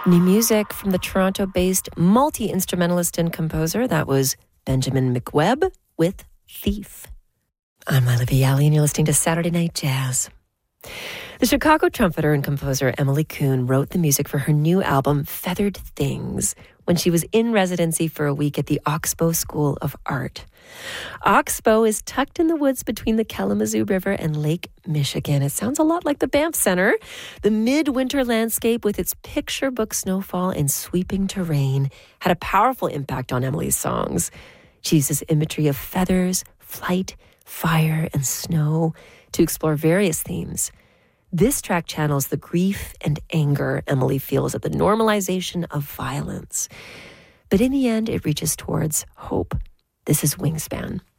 New music from the Toronto-based multi-instrumentalist and composer. That was Benjamin McWebb with Thief. I'm Olivia Yali, and you're listening to Saturday Night Jazz. The Chicago trumpeter and composer Emily Kuhn wrote the music for her new album, Feathered Things, when she was in residency for a week at the Oxbow School of Art. Oxbow is tucked in the woods between the Kalamazoo River and Lake Michigan. It sounds a lot like the Banff Center. The midwinter landscape with its picture book snowfall and sweeping terrain had a powerful impact on Emily's songs. She uses imagery of feathers, flight, fire, and snow to explore various themes. This track channels the grief and anger Emily feels at the normalization of violence. But in the end, it reaches towards hope. This is Wingspan.